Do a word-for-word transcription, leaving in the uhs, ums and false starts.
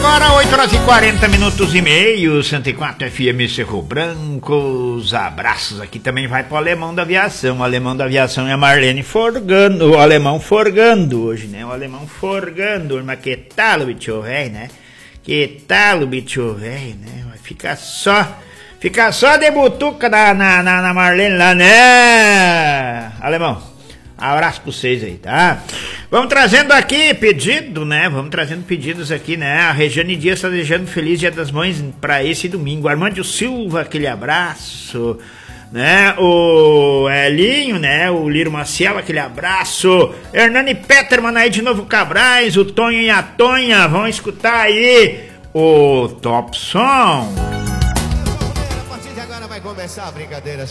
agora oito horas e quarenta minutos e meio, cento e quatro F M Cerro Branco. Os abraços aqui também vai pro alemão da aviação. O alemão da aviação é a Marlene Forgando, o alemão Forgando hoje, né? O alemão Forgando, mas que tal o bicho velho, né? Que tal o bicho velho, né? Vai ficar só, ficar só de butuca na, na, na, na Marlene lá, né? Alemão, abraço pra vocês aí, tá? Vamos trazendo aqui pedido, né? Vamos trazendo pedidos aqui, né? A Regiane Dias está desejando feliz Dia das Mães para esse domingo. Armando Silva, aquele abraço, né? O Elinho, né? O Liro Maciel, aquele abraço. Hernani Peterman aí de Novo Cabrais, o Tonho e a Tonha. Vão escutar aí o Top Som. A partir de agora vai começar a brincadeira.